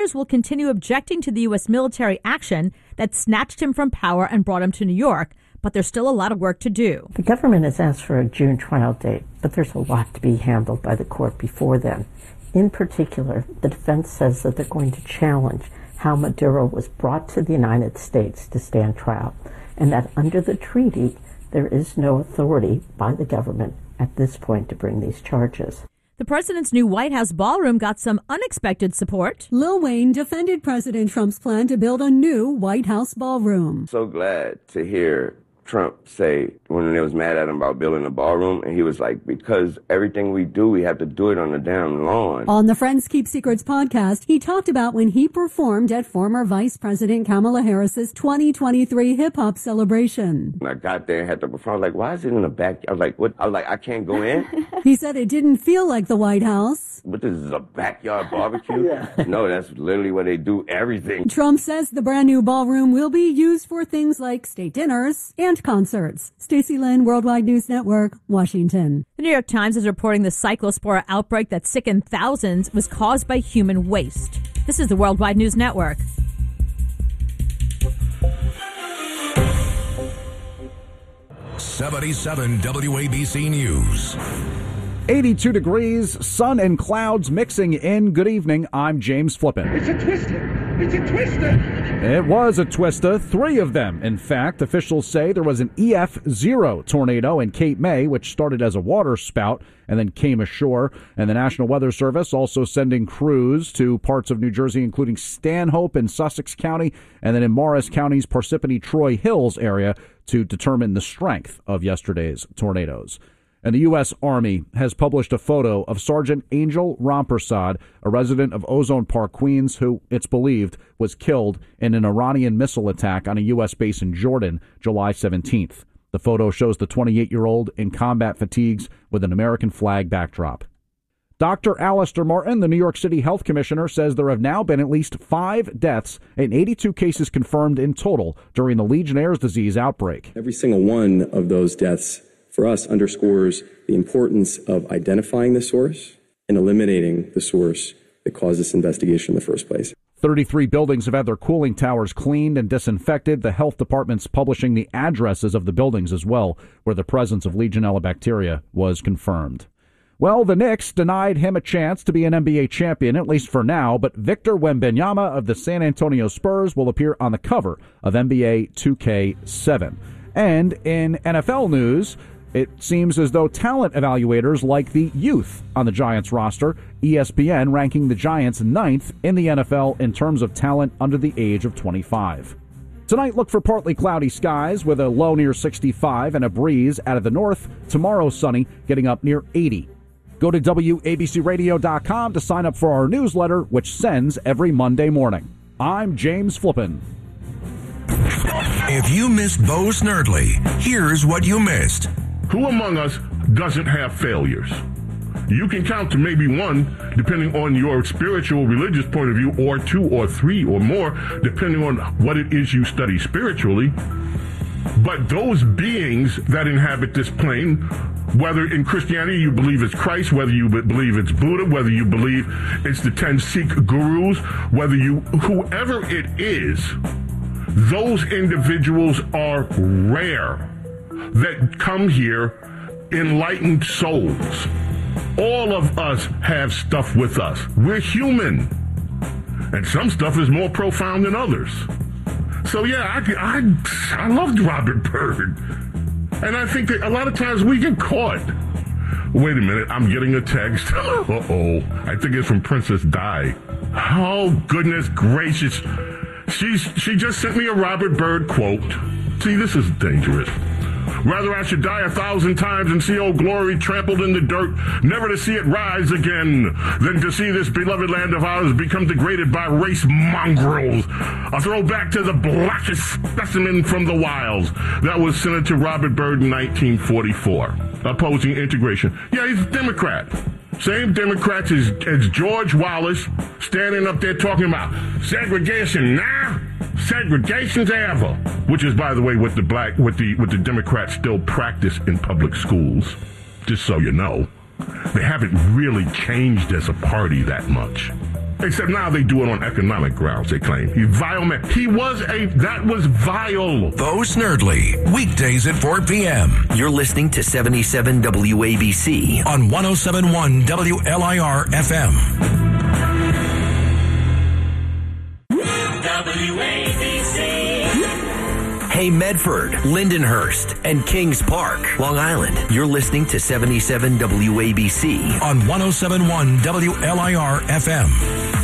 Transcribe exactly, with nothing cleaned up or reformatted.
will continue objecting to the U S military action that snatched him from power and brought him to New York, but there's still a lot of work to do. The government has asked for a June trial date, but there's a lot to be handled by the court before then. In particular, the defense says that they're going to challenge how Maduro was brought to the United States to stand trial, and that under the treaty, there is no authority by the government at this point to bring these charges. The president's new White House ballroom got some unexpected support. Lil Wayne defended President Trump's plan to build a new White House ballroom. So glad to hear Trump say when they was mad at him about building a ballroom, and he was like, because everything we do, we have to do it on the damn lawn. On the Friends Keep Secrets podcast, he talked about when he performed at former Vice President Kamala Harris's twenty twenty-three hip-hop celebration. When I got there and had to perform, I was like, why is it in the back? I was like, what? I was like, I can't go in? He said it didn't feel like the White House. But this is a backyard barbecue? Yeah. No, that's literally where they do everything. Trump says the brand new ballroom will be used for things like state dinners and concerts. Stacey Lynn, Worldwide News Network, Washington. The New York Times is reporting the cyclospora outbreak that sickened thousands was caused by human waste. This is the Worldwide News Network. seventy-seven W A B C News. eighty-two degrees, sun and clouds mixing in. Good evening. I'm James Flippin. It's a twister. It's a twister. It was a twister, three of them. In fact, officials say there was an E F zero tornado in Cape May, which started as a water spout and then came ashore. And the National Weather Service also sending crews to parts of New Jersey, including Stanhope and Sussex County, and then in Morris County's Parsippany-Troy Hills area to determine the strength of yesterday's tornadoes. And the U S. Army has published a photo of Sergeant Angel Rampersad, a resident of Ozone Park, Queens, who, it's believed, was killed in an Iranian missile attack on a U S base in Jordan July seventeenth. The photo shows the twenty-eight-year-old in combat fatigues with an American flag backdrop. Doctor Alistair Martin, the New York City Health Commissioner, says there have now been at least five deaths and eighty-two cases confirmed in total during the Legionnaire's disease outbreak. Every single one of those deaths for us underscores the importance of identifying the source and eliminating the source that caused this investigation in the first place. thirty-three buildings have had their cooling towers cleaned and disinfected. The health department's publishing the addresses of the buildings as well, where the presence of Legionella bacteria was confirmed. Well, the Knicks denied him a chance to be an N B A champion, at least for now, but Victor Wembanyama of the San Antonio Spurs will appear on the cover of N B A two K seven. And in N F L news, it seems as though talent evaluators like the youth on the Giants roster, E S P N ranking the Giants ninth in the N F L in terms of talent under the age of twenty-five. Tonight, look for partly cloudy skies with a low near sixty-five and a breeze out of the north. Tomorrow, sunny, getting up near eighty. Go to W A B C radio dot com to sign up for our newsletter, which sends every Monday morning. I'm James Flippin. If you missed Bo Snerdley, here's what you missed. Who among us doesn't have failures? You can count to maybe one, depending on your spiritual, religious point of view, or two or three or more, depending on what it is you study spiritually. But those beings that inhabit this plane, whether in Christianity you believe it's Christ, whether you believe it's Buddha, whether you believe it's the ten Sikh gurus, whether you, whoever it is, those individuals are rare that come here enlightened souls. All of us have stuff with us. We're human. And some stuff is more profound than others. So yeah, I, I, I loved Robert Byrd. And I think that a lot of times we get caught. Wait a minute, I'm getting a text. Uh-oh. I think it's from Princess Di. Oh, goodness gracious. She's, she just sent me a Robert Byrd quote. See, this is dangerous. Rather I should die a thousand times and see old glory trampled in the dirt, never to see it rise again, than to see this beloved land of ours become degraded by race mongrels. A throwback to the blackest specimen from the wilds. That was Senator Robert Byrd in nineteen forty-four, opposing integration. Yeah, he's a Democrat. Same Democrats as, as George Wallace, standing up there talking about segregation now, segregation's ever, which is, by the way, what the black, what the what the Democrats still practice in public schools. Just so you know, they haven't really changed as a party that much. Except now they do it on economic grounds, they claim. He vile man. He was a, that was vile. Bo Snerdley, weekdays at four p.m. You're listening to seventy-seven W A B C on one oh seven point one W L I R F M. W A B C. Hey Medford, Lindenhurst, and Kings Park, Long Island. You're listening to seventy-seven W A B C on one oh seven point one W L I R F M.